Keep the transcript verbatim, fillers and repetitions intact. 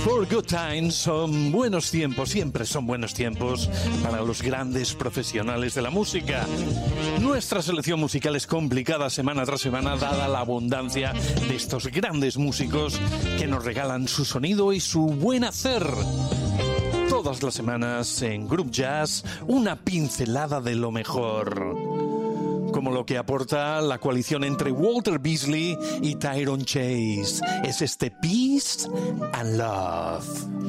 For good times, son buenos tiempos, siempre son buenos tiempos para los grandes profesionales de la música. Nuestra selección musical es complicada semana tras semana, dada la abundancia de estos grandes músicos que nos regalan su sonido y su buen hacer. Todas las semanas en Group Jazz, una pincelada de lo mejor, como lo que aporta la coalición entre Walter Beasley y Tyrone Chase. Es este Peace and Love.